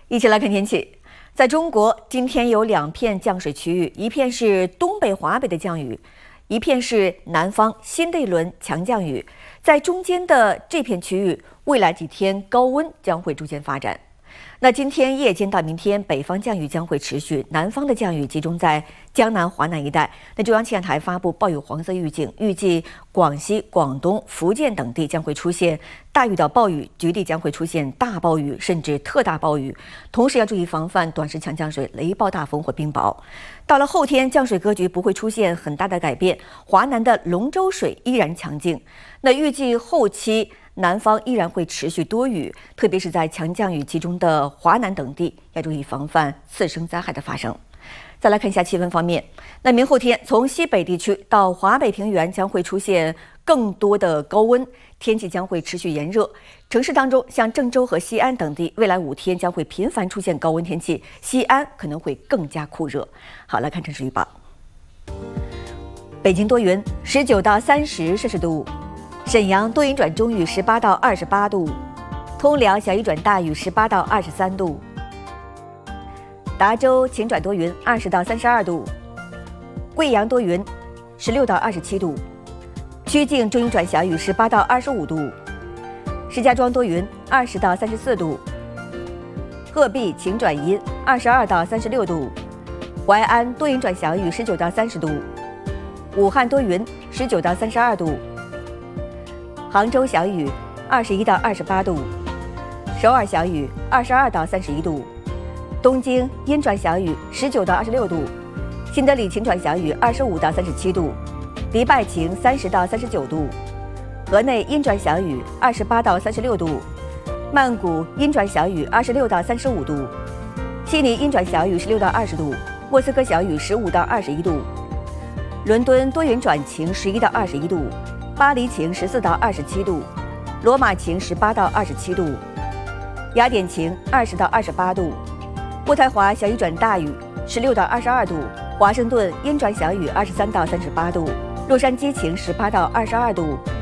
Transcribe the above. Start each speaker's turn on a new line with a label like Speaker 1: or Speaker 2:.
Speaker 1: 一起来看天气。在中国，今天有2片降水区域，一片是东北、华北的降雨，一片是南方新的一轮强降雨。在中间的这片区域，未来几天高温将会逐渐发展。那今天夜间到明天，北方降雨将会持续，南方的降雨集中在江南、华南一带。那中央气象台发布暴雨黄色预警，预计广西、广东、福建等地将会出现大雨到暴雨，局地将会出现大暴雨甚至特大暴雨。同时要注意防范短时强降水、雷暴大风或冰雹。到了后天，降水格局不会出现很大的改变，华南的龙舟水依然强劲。那预计后期南方依然会持续多雨，特别是在强降雨集中的华南等地，要注意防范次生灾害的发生。再来看一下气温方面，那明后天从西北地区到华北平原将会出现更多的高温，天气将会持续炎热。城市当中，像郑州和西安等地，未来5天将会频繁出现高温天气，西安可能会更加酷热。好，来看城市预报。北京多云，19到30摄氏度。沈阳多云转中雨，18到28度；通辽小雨转大雨，18到23度；达州晴转多云，20到32度；贵阳多云，16到27度；曲靖中雨转小雨，18到25度；石家庄多云，20到34度；鹤壁晴转阴，22到36度；淮安多云转小雨，19到30度；武汉多云，19到32度。杭州小雨，21到28度；首尔小雨，22到31度；东京阴转小雨，19到26度；新德里晴转小雨，25到37度；迪拜晴，30到39度；河内阴转小雨，28到36度；曼谷阴转小雨，26到35度；悉尼阴转小雨，16到20度；莫斯科小雨，15到21度；伦敦多云转晴，11到21度。巴黎晴14到27度，罗马晴18到27度，雅典晴20到28度，渥太华小雨转大雨16到22度，华盛顿阴转小雨23到38度，洛杉矶晴18到22度，